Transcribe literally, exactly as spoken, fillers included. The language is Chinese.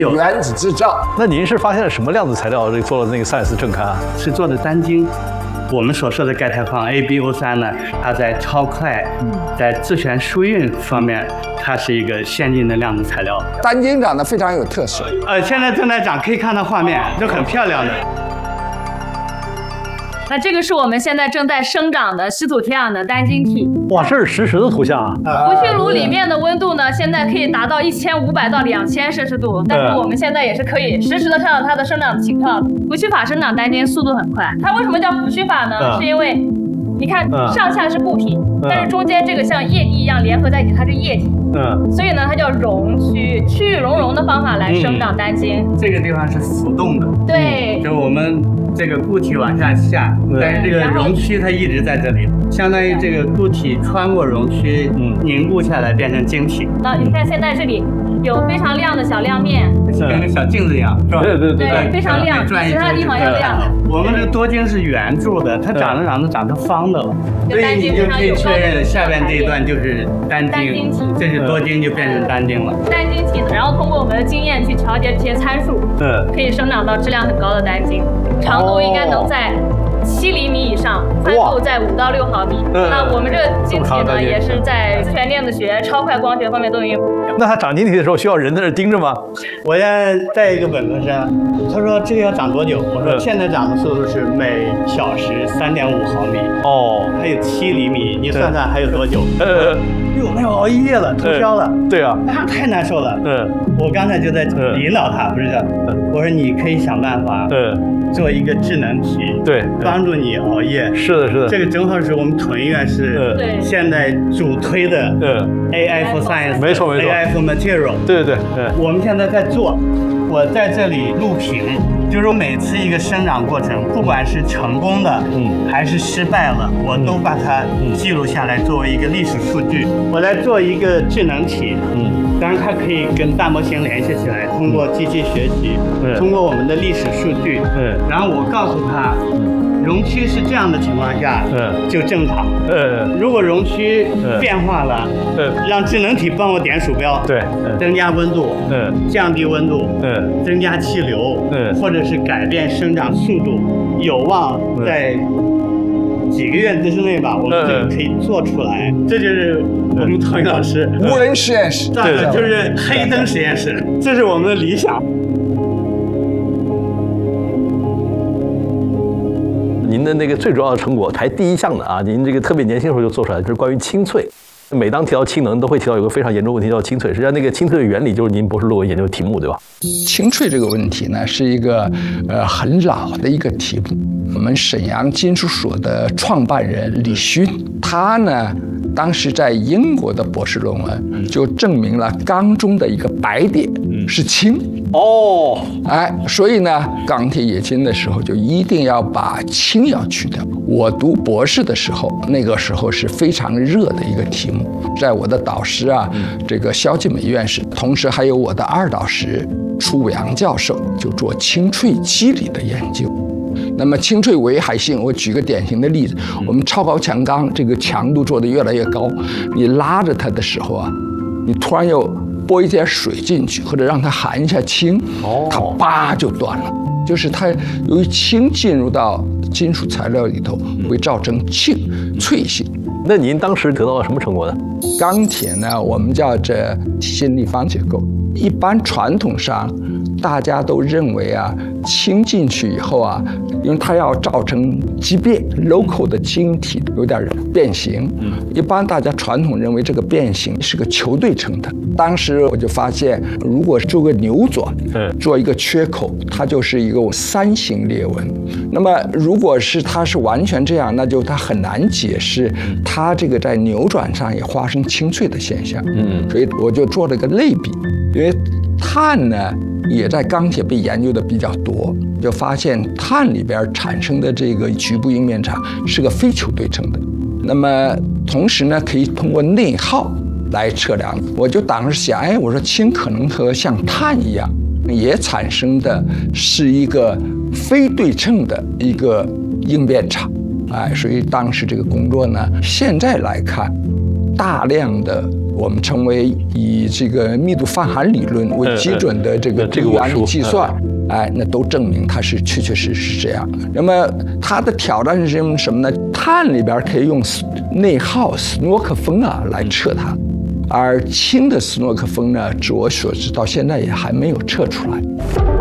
有原子制造。 那您是发现了什么量子材料做了那个 Science 正刊啊？ 是做的单晶。我们所说的钙钛矿 A B O 三 呢，它在超快、在自旋输运方面，它是一个先进的量子材料。 单晶长得非常有特色。 呃，现在正在长，可以看到画面，都很漂亮的。 那这个是我们现在正在生长的稀土铁氧的单晶体。 哇，这是实时的图像啊！ 不锈炉里面的温度呢，现在可以达到一千五百到两千摄氏度，但是我们现在也是可以实时的看到它的生长情况。不虚法生长单晶速度很快，它为什么叫不虚法呢？嗯、是因为你看上下是固体，嗯、但是中间这个像液体一样联合在一起，它是液体。嗯，所以呢，它叫溶区，区域熔融的方法来生长单晶。 嗯、这个地方是浮动的， 对， 就我们这个固体往下下，但是这个溶区它一直在这里，相当于这个固体穿过溶区，嗯，凝固下来变成晶体。 那你看现在这里有非常亮的小亮面， 像个小镜子一样，是吧？ 对对对，对，非常亮，其他地方要亮的。 我们这个多晶是圆柱的，它长着长着长成方的了，所以你就可以确认下边这一段就是单晶，这是多晶就变成单晶了。 单晶体，然后通过我们的经验去调节这些参数，嗯，可以生长到质量很高的单晶，长度应该能在七厘米以上，宽度在五到六毫米。那我们这个晶体呢，也是在自旋电子学、超快光学方面都应用。 那它长晶体的时候需要人在那盯着吗？ 我现在带一个本科生，他说这个要长多久？我说现在长的速度是每小时三点五毫米。哦，还有七厘米，你算算还有多久？呃，哟，那要熬夜了，通宵了。 对啊， 那太难受了。嗯，我刚才就在引导他，不是的，我说你可以想办法，嗯，做一个智能体，对，帮助你熬夜。是的，是的，这个正好是我们屯院是现在主推的，嗯 ，A I for Science， 没错没错 ，A I for Material， 对对对， 我们现在在做，我在这里录屏，就是每次一个生长过程，不管是成功的，嗯，还是失败了，我都把它记录下来，作为一个历史数据。我来做一个智能体，嗯，当然它可以跟大模型联系起来，通过机器学习，嗯，通过我们的历史数据，嗯，然后我告诉他，容区是这样的情况下，嗯，就正常，嗯，如果容区变化了，嗯，让智能体帮我点鼠标，对，增加温度，嗯，降低温度，嗯，增加气流，嗯，或者是改变生长速度，有望在几个月之内吧，我们这个可以做出来。这就是我们陶宇老师无人实验室， 对，就是黑灯实验室，这是我们的理想。 您的那个最主要的成果排第一项的啊，您这个特别年轻的时候就做出来，就是关于氢淬。每当提到氢能，都会提到有个非常严重的问题叫氢淬。实际上，那个氢淬的原理就是您博士论文研究的题目，对吧？ 氢淬这个问题呢，是一个呃很老的一个题目。我们沈阳金属所的创办人李勋，他呢当时在英国的博士论文就证明了钢中的一个白点是氢。哦，哎，所以呢，钢铁冶金的时候就一定要把氢要去掉。我读博士的时候，那个时候是非常热的一个题目，在我的导师啊，这个萧继美院士，同时还有我的二导师楚阳教授，就做氢淬机理的研究。那么氢淬危害性，我举个典型的例子，我们超高强钢这个强度做得越来越高，你拉着它的时候啊，你突然又拨一点水进去，或者让它含一下氢，它叭就断了。就是它由于氢进入到金属材料里头，会造成氰淬性。 那您当时得到了什么成果呢？ 钢铁呢，我们叫这体现立方结构。一般传统上，大家都认为啊，氢进去以后啊，因为它要造成畸变 ，local 的晶体有点变形。嗯，一般大家传统认为这个变形是个球对称的。当时我就发现，如果做个扭转，嗯，做一个缺口，它就是一个三形裂纹。那么如果是它是完全这样，那就它很难解释它这个在扭转上也发生氢淬的现象。嗯，所以我就做了个类比。因为碳呢也在钢铁被研究的比较多，就发现碳里边产生的这个局部应面场是个非球对称的。那么同时呢，可以通过内耗来测量。我就当时想，哎，我说氢可能和像碳一样，也产生的是一个非对称的一个应变场。哎，所以当时这个工作呢，现在来看，大量的我们称为以这个密度泛函理论为基准的这个这个原理计算，哎，那都证明它是确确实实是这样。那么它的挑战是什么呢？碳里边可以用内耗斯诺克峰啊来测它，而氢的斯诺克峰呢，据我所知到现在也还没有测出来。